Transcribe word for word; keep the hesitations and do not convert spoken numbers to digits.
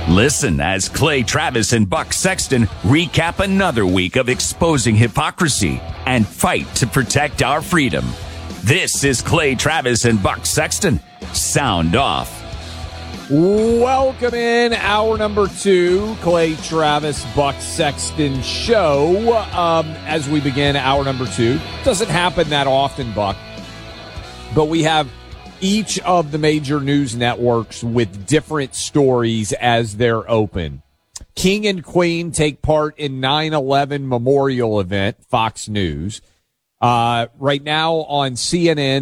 Listen as Clay Travis and Buck Sexton recap another week of exposing hypocrisy and fight to protect our freedom. This is Clay Travis and Buck Sexton. Sound off. Welcome in hour number two, Clay Travis, Buck Sexton show. Um, as we begin hour number two, doesn't happen that often, Buck, but we have each of the major news networks with different stories as they're open. King and Queen take part in nine eleven memorial event, Fox News. Uh, right now on C N N,